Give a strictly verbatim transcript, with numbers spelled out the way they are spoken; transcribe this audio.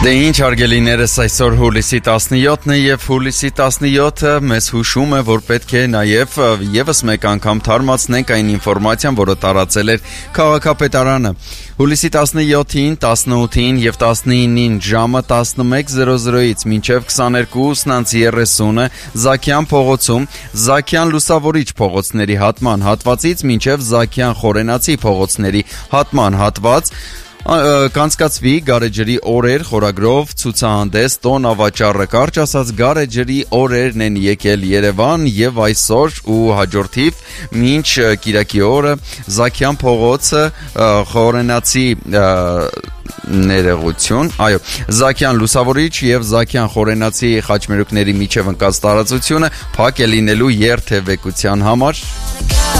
Դե ինչ արգելիներս այսօր հուլիսի տասնյոթն է և հուլիսի տասնյոթը մեզ հուշում է, որ պետք է նաև եւս մեկ անգամ թարմացնենք այն ինֆորմացիան, որը տարածել էր քաղաքապետարանը։ Հուլիսի տասնյոթին, տասնութին և տասնինին ժամը տասնմեկ զրո զրոից մինչև քսաներկու երեսունը Զաքյան փողոցում, Զաքյան Լուսավորիչ փողոցների հատման հատվածից մինչև Զաքյան Խորենացի փողոցների հատման հատված կանցկացվի գարեջրի օրեր խորագրով ցուցահանդես տոն ավաճառը, կարճ ասած գարեջրի օրերն են եկել Երևան եւ այսօր ու հաջորդիվ մինչ կիրակի օրը Զաքյան փողոցը Խորենացի ներողություն, այո, Զաքյան Լուսավորիչ եւ Զաքյան Խորենացի խաչմերուկների միջև ընկած տարածությունը փակ է լինելու երթևեկության համար։